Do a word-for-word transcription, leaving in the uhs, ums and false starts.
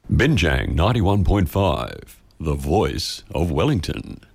Binjang ninety-one point five, the voice of Wellington.